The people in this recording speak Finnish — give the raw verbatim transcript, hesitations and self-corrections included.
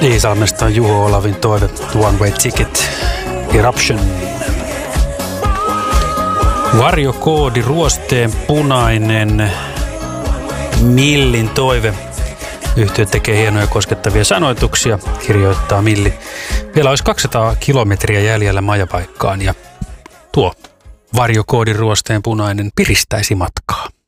Iisalmesta on Juho Olavin toive One Way Ticket Eruption. Varjokoodi Ruosteen punainen Millin toive. Yhtiö tekee hienoja koskettavia sanoituksia, kirjoittaa Milli. Vielä olisi kaksisataa kilometriä jäljellä majapaikkaan ja tuo varjokoodi Ruosteen punainen piristäisi matkaa.